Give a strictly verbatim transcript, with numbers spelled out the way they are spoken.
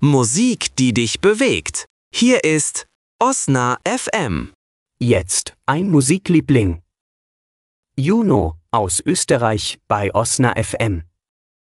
Musik, die dich bewegt. Hier ist Osna F M. Jetzt ein Musikliebling. Juno aus Österreich bei Osna F M.